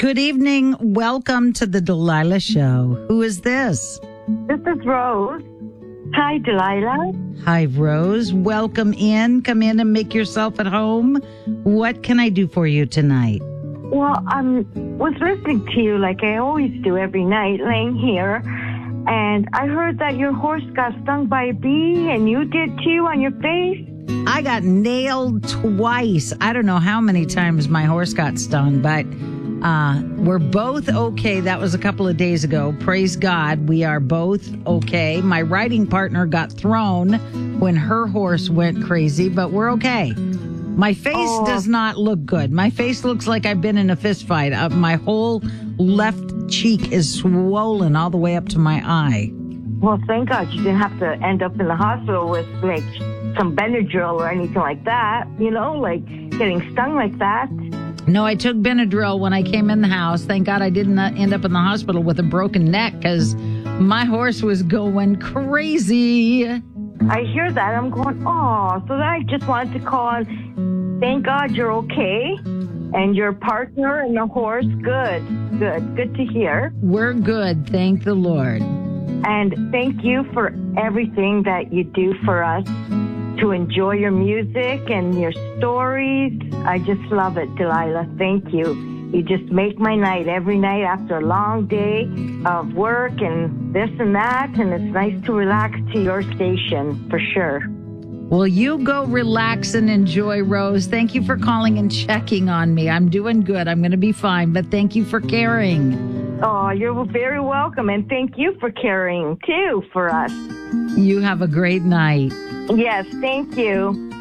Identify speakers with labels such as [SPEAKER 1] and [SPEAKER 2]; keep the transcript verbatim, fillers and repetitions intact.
[SPEAKER 1] Good evening. Welcome to the Delilah Show. Who is this?
[SPEAKER 2] This is Rose. Hi, Delilah.
[SPEAKER 1] Hi, Rose. Welcome in. Come in and make yourself at home. What can I do for you tonight?
[SPEAKER 2] Well, I um, was listening to you like I always do every night, laying here, and I heard that your horse got stung by a bee, and you did too on your face.
[SPEAKER 1] I got nailed twice. I don't know how many times my horse got stung, but uh, we're both okay. That was a couple of days ago. Praise God, we are both okay. My riding partner got thrown when her horse went crazy, but we're okay. My face oh. does not look good. My face looks like I've been in a fist fight. Uh, my whole left cheek is swollen all the way up to my eye.
[SPEAKER 2] Well, thank God you didn't have to end up in the hospital with, like, some Benadryl or anything like that, you know, like getting stung like that.
[SPEAKER 1] No, I took Benadryl when I came in the house. Thank God I didn't end up in the hospital with a broken neck because my horse was going crazy.
[SPEAKER 2] I hear that. I'm going, oh, so then I just wanted to call and thank God you're okay. And your partner and the horse, good, good, good to hear.
[SPEAKER 1] We're good, thank the Lord.
[SPEAKER 2] And thank you for everything that you do for us to enjoy your music and your stories. I just love it, Delilah. Thank you. You just make my night every night after a long day of work and this and that. And it's nice to relax to your station, for sure.
[SPEAKER 1] Well, you go relax and enjoy, Rose. Thank you for calling and checking on me. I'm doing good. I'm going to be fine, but thank you for caring.
[SPEAKER 2] Oh, you're very welcome, and thank you for caring, too, for us.
[SPEAKER 1] You have a great night.
[SPEAKER 2] Yes, thank you.